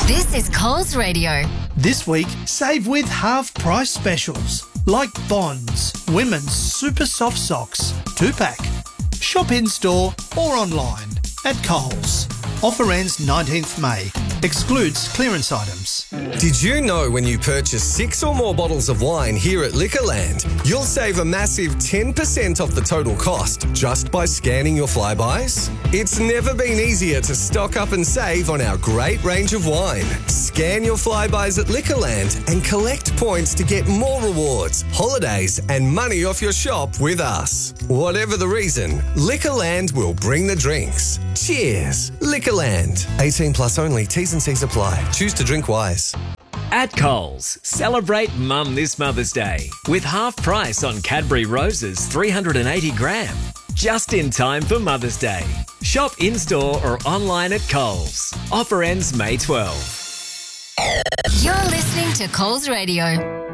This is Coles Radio. This week, save with half-price specials like Bonds, women's super soft socks, 2-pack. Shop in-store or online at Coles. Offer ends 19th May. Excludes clearance items. Did you know when you purchase 6 or more bottles of wine here at Liquorland, you'll save a massive 10% off the total cost just by scanning your Flybuys? It's never been easier to stock up and save on our great range of wine. Scan your Flybuys at Liquorland and collect points to get more rewards, holidays and money off your shop with us. Whatever the reason, Liquorland will bring the drinks. Cheers, Liquorland. 18 plus only. T's and C's apply. Choose to drink wise. At Coles, celebrate Mum this Mother's Day with half price on Cadbury Roses 380 gram. Just in time for Mother's Day. Shop in-store or online at Coles. Offer ends May 12. You're listening to Coles Radio.